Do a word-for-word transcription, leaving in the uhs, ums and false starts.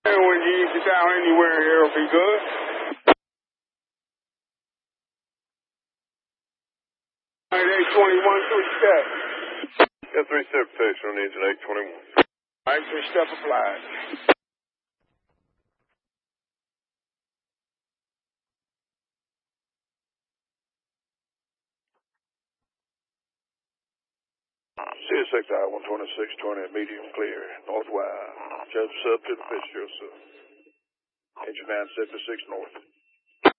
When you use it down anywhere here will be good. eight twenty-one, three step. Got three step protection on the engine eight twenty-one. All right, three step applied. C S X I one twenty-six twenty, medium clear, northwest. Just sub to the Fitzgerald, sir. Engine nine seventy-six north.